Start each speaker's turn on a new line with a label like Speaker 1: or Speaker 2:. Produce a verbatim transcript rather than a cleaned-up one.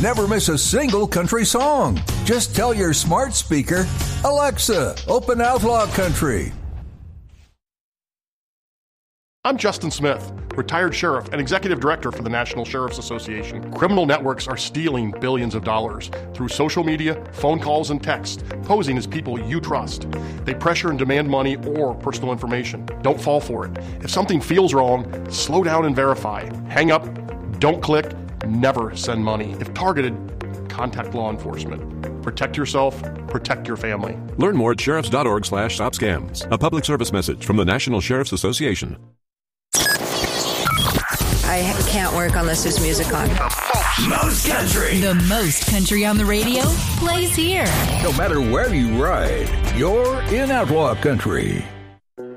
Speaker 1: Never miss a single country song. Just tell your smart speaker, Alexa, open Outlaw Country.
Speaker 2: I'm Justin Smith, retired sheriff and executive director for the National Sheriff's Association. Criminal networks are stealing billions of dollars through social media, phone calls, and text, posing as people you trust. They pressure and demand money or personal information. Don't fall for it. If something feels wrong, slow down and verify. Hang up, don't click, never send money. If targeted, contact law enforcement. Protect yourself, protect your family.
Speaker 3: Learn more at sheriffs.org slash stop scams. A public service message from the National Sheriff's Association.
Speaker 4: I can't work unless there's music on.
Speaker 5: Most country.
Speaker 6: The most country on the radio plays here.
Speaker 1: No matter where you ride, you're in Outlaw Country.